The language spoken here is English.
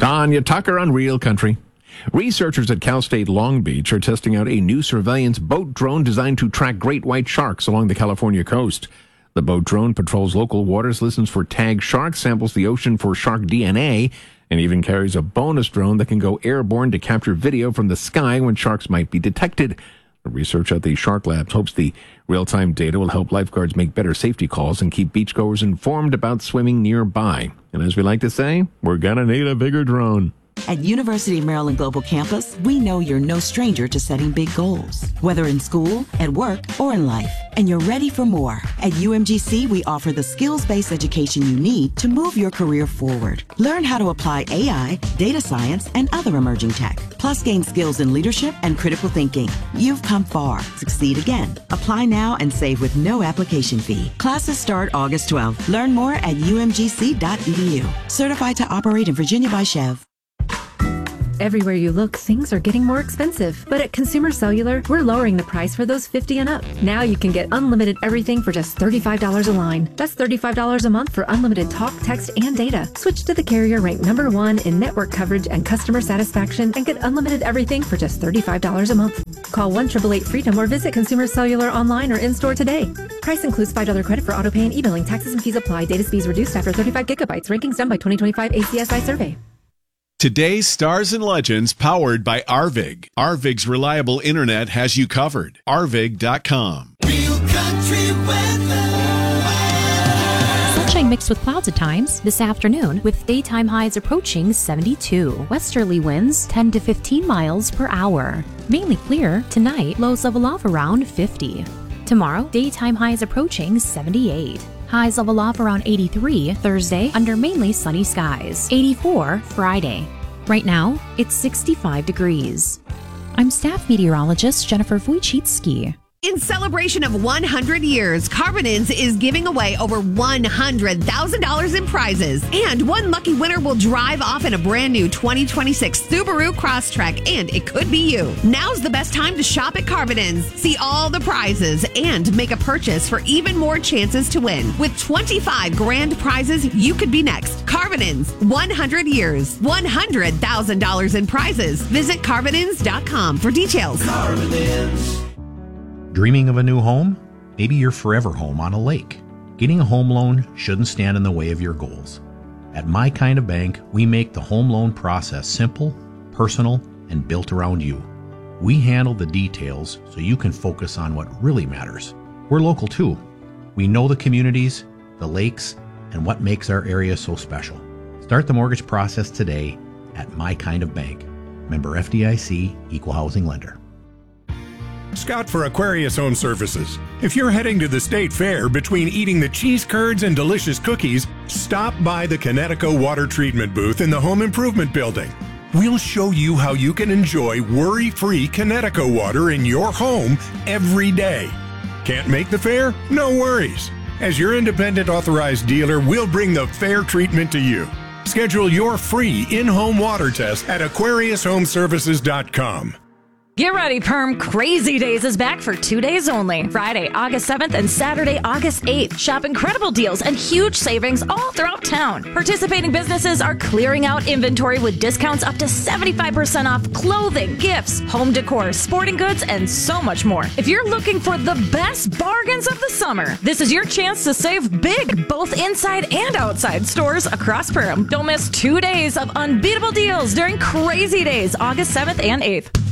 Tanya Tucker on Real Country. Researchers at Cal State Long Beach are testing out a new surveillance boat drone designed to track great white sharks along the California coast. The boat drone patrols local waters, listens for tagged sharks, samples the ocean for shark DNA, and even carries a bonus drone that can go airborne to capture video from the sky when sharks might be detected. The research at the Shark Labs hopes the real-time data will help lifeguards make better safety calls and keep beachgoers informed about swimming nearby. And as we like to say, we're gonna need a bigger drone. At University of Maryland Global Campus, we know you're no stranger to setting big goals, whether in school, at work, or in life, and you're ready for more. At UMGC, we offer the skills-based education you need to move your career forward. Learn how to apply AI, data science, and other emerging tech, plus gain skills in leadership and critical thinking. You've come far. Succeed again. Apply now and save with no application fee. Classes start August 12th. Learn more at umgc.edu. Certified to operate in Virginia by Chev. Everywhere you look, things are getting more expensive. But at Consumer Cellular, we're lowering the price for those 50 and up. Now you can get unlimited everything for just $35 a line. That's $35 a month for unlimited talk, text, and data. Switch to the carrier ranked #1 in network coverage and customer satisfaction and get unlimited everything for just $35 a month. Call 1-888-FREEDOM or visit Consumer Cellular online or in-store today. Price includes $5 credit for autopay and e-billing. Taxes and fees apply. Data speeds reduced after 35 gigabytes. Rankings done by 2025 ACSI survey. Today's Stars and Legends powered by Arvig. Arvig's reliable internet has you covered. Arvig.com. Real Country weather. Sunshine mixed with clouds at times this afternoon with daytime highs approaching 72. Westerly winds 10 to 15 miles per hour. Mainly clear tonight, lows level off around 50. Tomorrow, daytime highs approaching 78. Highs level off around 83 Thursday under mainly sunny skies. 84 Friday. Right now, it's 65 degrees. I'm staff meteorologist Jennifer Wojcicki. In celebration of 100 years, Carbonins is giving away over $100,000 in prizes. And one lucky winner will drive off in a brand new 2026 Subaru Crosstrek, and it could be you. Now's the best time to shop at Carbonins. See all the prizes and make a purchase for even more chances to win. With 25 grand prizes, you could be next. Carbonins, 100 years, $100,000 in prizes. Visit Carbonins.com for details. Carbonins. Dreaming of a new home? Maybe your forever home on a lake. Getting a home loan shouldn't stand in the way of your goals. At My Kind of Bank, we make the home loan process simple, personal, and built around you. We handle the details so you can focus on what really matters. We're local too. We know the communities, the lakes, and what makes our area so special. Start the mortgage process today at My Kind of Bank. Member FDIC, Equal Housing Lender. Scott for Aquarius Home Services. If you're heading to the state fair between eating the cheese curds and delicious cookies, stop by the Connecticut Water Treatment booth in the Home Improvement Building. We'll show you how you can enjoy worry-free Connecticut water in your home every day. Can't make the fair? No worries. As your independent authorized dealer, we'll bring the fair treatment to you. Schedule your free in-home water test at AquariusHomeservices.com. Get ready, Perm. Crazy Days is back for 2 days only. Friday, August 7th and Saturday, August 8th. Shop incredible deals and huge savings all throughout town. Participating businesses are clearing out inventory with discounts up to 75% off clothing, gifts, home decor, sporting goods, and so much more. If you're looking for the best bargains of the summer, this is your chance to save big, both inside and outside stores across Perm. Don't miss 2 days of unbeatable deals during Crazy Days, August 7th and 8th.